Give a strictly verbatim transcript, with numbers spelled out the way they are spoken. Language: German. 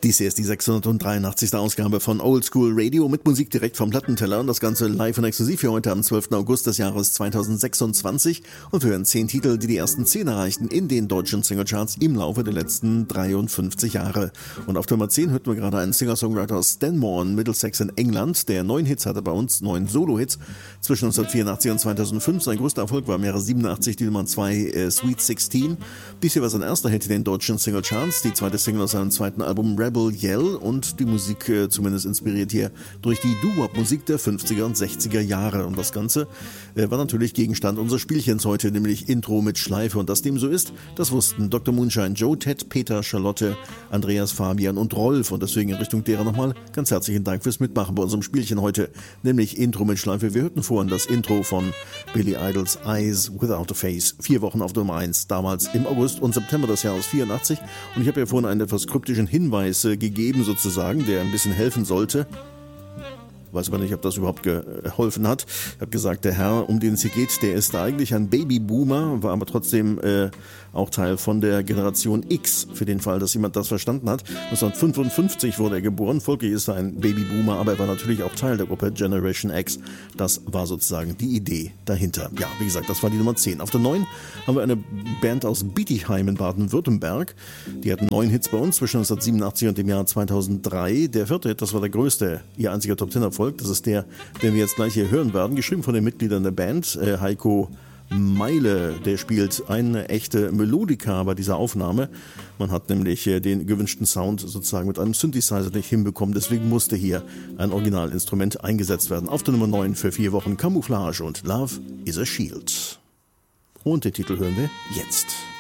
Dies hier ist die sechshundertdreiundachtzigste Ausgabe von Old School Radio mit Musik direkt vom Plattenteller und das Ganze live und exklusiv für heute am zwölften August des Jahres zweitausendsechsundzwanzig und wir hören zehn Titel, die die ersten zehn erreichten in den deutschen Singlecharts im Laufe der letzten dreiundfünfzig Jahre. Und auf Nummer zehn hörten wir gerade einen Singer-Songwriter aus Stanmore in Middlesex in England, der neun Hits hatte bei uns, neun Solo-Hits zwischen neunzehnhundertvierundachtzig und zweitausendfünf. Sein größter Erfolg war im Jahre siebenundachtzig die Nummer zwei äh, Sweet sixteen. Dies hier war sein erster Hit in den deutschen Singlecharts, die zweite Single aus seinem zweiten Album Rebel Yell und die Musik äh, zumindest inspiriert hier durch die Doo-Wop-Musik der fünfziger und sechziger Jahre. Und das Ganze äh, war natürlich Gegenstand unseres Spielchens heute, nämlich Intro mit Schleife. Und dass dem so ist, das wussten Doktor Moonshine, Joe, Ted, Peter, Charlotte, Andreas, Fabian und Rolf. Und deswegen in Richtung derer nochmal ganz herzlichen Dank fürs Mitmachen bei unserem Spielchen heute, nämlich Intro mit Schleife. Wir hörten vorhin das Intro von Billy Idols Eyes Without a Face. Vier Wochen auf Nummer eins, damals im August und September des Jahres vierundachtzig. Und ich habe ja vorhin einen etwas kryptischen Hinweis äh, gegeben, sozusagen, der ein bisschen helfen sollte. Weiß aber nicht, ob das überhaupt geholfen hat. Ich habe gesagt, der Herr, um den es hier geht, der ist eigentlich ein Babyboomer, war aber trotzdem äh, auch Teil von der Generation X, für den Fall, dass jemand das verstanden hat. neunzehnhundertfünfundfünfzig wurde er geboren, folglich ist er ein Babyboomer, aber er war natürlich auch Teil der Gruppe Generation X. Das war sozusagen die Idee dahinter. Ja, wie gesagt, das war die Nummer zehn. Auf der neun haben wir eine Band aus Bietigheim in Baden-Württemberg. Die hatten neun Hits bei uns zwischen neunzehnhundertsiebenundachtzig und dem Jahr zweitausenddrei. Der vierte Hit, das war der größte, ihr einziger Top-Ten-Erfolg. Das ist der, den wir jetzt gleich hier hören werden, geschrieben von den Mitgliedern der Band. Äh, Heiko Meile, der spielt eine echte Melodika bei dieser Aufnahme. Man hat nämlich äh, den gewünschten Sound sozusagen mit einem Synthesizer nicht hinbekommen, deswegen musste hier ein Originalinstrument eingesetzt werden. Auf der Nummer neun für vier Wochen Camouflage und Love is a Shield. Und den Titel hören wir jetzt.